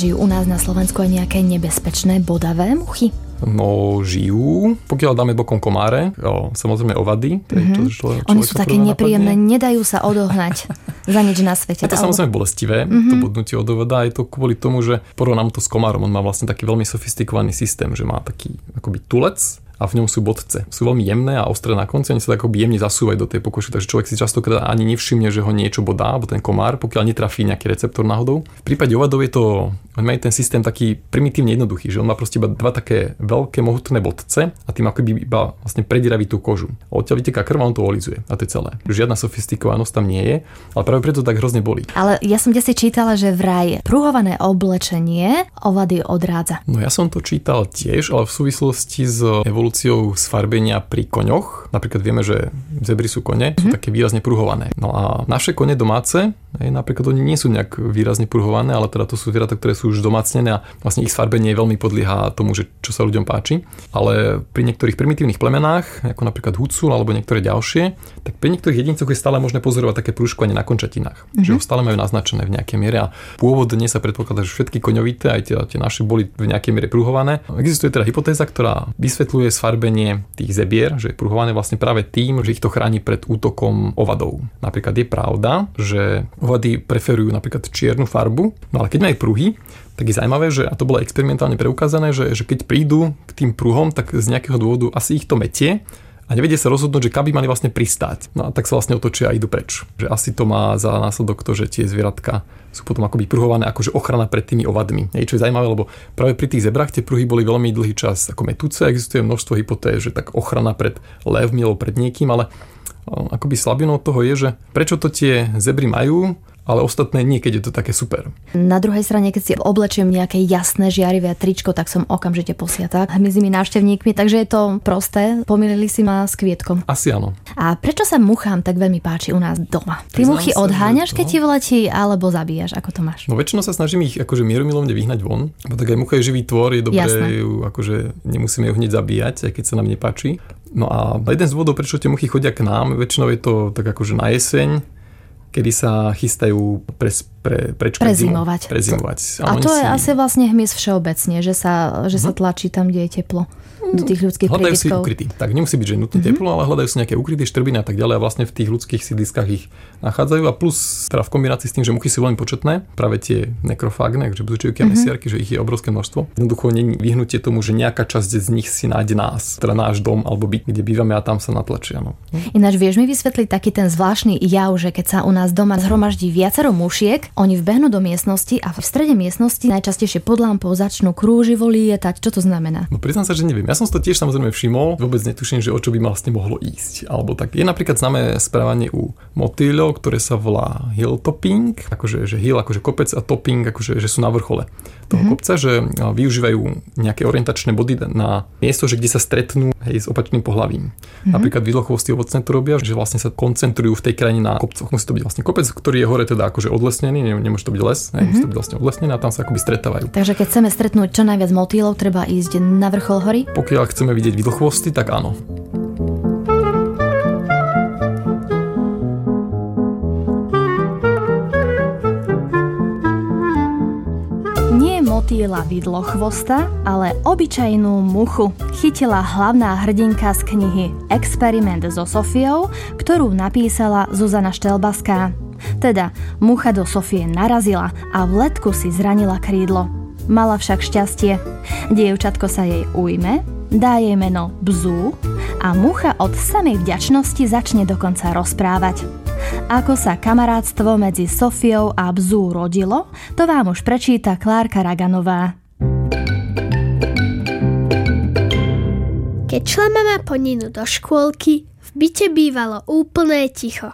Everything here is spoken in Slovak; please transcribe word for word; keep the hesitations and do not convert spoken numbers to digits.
žijú u nás na Slovensku aj nejaké nebezpečné bodavé muchy? No, žijú. Pokiaľ dáme bokom komáre, jo, samozrejme ovady. Mm-hmm. To, čo, Oni sú také nepríjemné, napadne. Nedajú sa odohnať za nič na svete. Je to alebo... samozrejme bolestivé, mm-hmm. to bodnutie od ovada. Je to kvôli tomu, že porovnám to s komárom. On má vlastne taký veľmi sofistikovaný systém, že má taký akoby tulec a v ňom sú bodce. Sú veľmi jemné a ostré na konci, oni sa tak akoby jemne zasúvajú do tej pokožky, takže človek si častokrát ani nevšimne, že ho niečo bodá, alebo ten komár, pokiaľ netrafí nejaký receptor náhodou. V prípade ovadov je to, on má ten systém taký primitívne jednoduchý, že on má proste iba dva také veľké mohutné bodce a tým akoby iba vlastne prediraví tú kožu. Odtiaľ vyteká krv a on to olizuje a to je celé. Žiadna sofistikovanosť tam nie je, ale práve preto tak hrozne bolí. Ale ja som si čítala, že vraj pruhované oblečenie ovady odrádza. No ja som to čítal tiež, ale v súvislosti s evolúciou sfarbenia pri koňoch. Napríklad vieme, že zebry sú kone, mm-hmm. sú také výrazne pruhované. No a naše kone domáce, napríklad oni nie sú nejak výrazne pruhované, ale teda to sú zvieratá, ktoré sú už domácnené a vlastne ich sfarbenie veľmi podlieha tomu, že čo sa ľuďom páči. Ale pri niektorých primitívnych plemenách, ako napríklad hucul alebo niektoré ďalšie, tak pri niektorých jedincoch je stále možné pozorovať také prúškovanie na končatinách. Mm-hmm. Že ho stále majú naznačené v nejakej miere a pôvodne sa predpokladá, že všetky koňovité, aj tie, tie naše boli v nejakej miere pruhované. Existuje teda hypotéza, ktorá vysvetľuje sfarbenie tých zebier, že je pruhované vlastne práve tým, že ich to chráni pred útokom ovadov. Napríklad je pravda, že ovady preferujú napríklad čiernu farbu, no ale keď majú pruhy, tak je zaujímavé, že, a to bolo experimentálne preukázané, že, že keď prídu k tým pruhom, tak z nejakého dôvodu asi ich to metie a nevedia sa rozhodnúť, že kam by mali vlastne pristáť. No a tak sa vlastne otočia a idú preč. Že asi to má za následok to, že tie zvieratka sú potom akoby pruhované akože ochrana pred tými ovadmi. Čo je zaujímavé, lebo práve pri tých zebrách tie pruhy boli veľmi dlhý čas ako metúce. Existuje množstvo hypotéz, že tak ochrana pred levmi alebo pred niekým, ale akoby slabinou toho je, že prečo to tie zebry majú, ale ostatné nie, keď je to také super. Na druhej strane, keď si oblečiem nejaké jasné žiarivé tričko, tak som okamžite posiatá hmyzými návštevníkmi, takže je to prosté. Pomýlili si ma s kvietkom. Asi áno. A prečo sa muchám tak veľmi páči u nás doma? Ty muchy odháňaš, keď ti vletí, alebo zabíjaš? Ako to máš? No väčšinou sa snažím ich akože mierumilovne vyhnať von, bo tak aj mucha je živý tvor, je dobré, ju, akože nemusíme ju hneď zabíjať, aj keď sa nám nepáči. No a jeden z dôvodov, prečo tie muchy chodia k nám, väčšinou je to tak akože na jeseň, kedy sa chystajú pre, pre, prečkať prezimovať. Prezimovať. A to je si... asi vlastne hmyz všeobecne, že sa, že sa tlačí tam, kde je teplo. Do tých ľudských hľadajú príbytkov. Si ukrytí. Tak nemusí byť, že nutne mm-hmm. teplo, ale hľadajú si nejaké ukryté štrbiny a tak ďalej a vlastne v tých ľudských sídliskách ich nachádzajú a plus teda v kombinácii s tým, že muchy sú veľmi početné, práve tie nekrofágne, že bzučivky a mm-hmm. mesiarky, že ich je obrovské množstvo. Jednoducho nie je vyhnutie tomu, že nejaká časť z nich si nájde nás, teda náš dom alebo byt, kde bývame a tam sa natlačia. No. Ináč vieš mi vysvetliť taký ten zvláštny jav, že keď sa u nás doma zhromaždí viacero mušiek, oni vbehnú do miestnosti a v strede miestnosti najčastejšie pod lampou začnú krúživo lietať. Čo to znamená? No priznám sa, že neviem. Ja som to tiež samozrejme všimol, vôbec netuším, že o čo by vlastne mohlo ísť. Alebo tak je napríklad známe správanie u motýľov, ktoré sa volá hilltopping, akože že hill akože kopec a topping akože že sú na vrchole toho mm-hmm. kopca, že využívajú nejaké orientačné body na miesto, že kde sa stretnú hej, s opačným pohlavím. Mm-hmm. Napríklad výdlochvostí ovocné to robia, že vlastne sa koncentrujú v tej krajine na kopcoch. Musí to byť vlastne kopec, ktorý je hore teda akože odlesnený, nemôže to byť les, hej, mm-hmm. musí to byť vlastne odlesnené a tam sa akoby stretávajú. Takže keď chceme stretnúť čo najviac motýlov, treba ísť na vrchol hory? Pokiaľ chceme vidieť výdlochvosty, tak áno. Motýla vidlochvosta, ale obyčajnú muchu chytila hlavná hrdinka z knihy Experiment so Sofiou, ktorú napísala Zuzana Štelbaská. Teda mucha do Sofie narazila a v letku si zranila krídlo. Mala však šťastie. Dievčatko sa jej ujme, dá jej meno Bzú a mucha od samej vďačnosti začne dokonca rozprávať. Ako sa kamarátstvo medzi Sofiou a Bzú rodilo, to vám už prečíta Klárka Raganová. Keď šla mama po Ninu do škôlky, v byte bývalo úplné ticho.